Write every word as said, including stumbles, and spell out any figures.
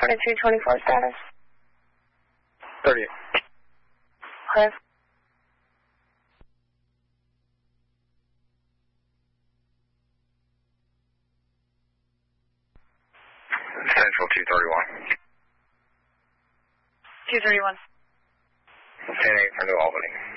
forty-two twenty-four status. thirty-eight. Okay. Central two thirty-one. two thirty-one. ten eight for New Albany.